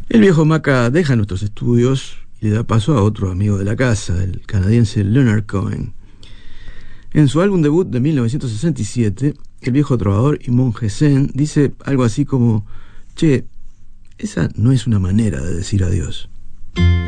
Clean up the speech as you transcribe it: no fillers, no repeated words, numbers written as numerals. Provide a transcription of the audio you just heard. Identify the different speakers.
Speaker 1: El viejo Maca deja nuestros estudios y le da paso a otro amigo de la casa, el canadiense Leonard Cohen. En su álbum debut de 1967, el viejo trovador y monje zen dice algo así como: «Che, esa no es una manera de decir adiós».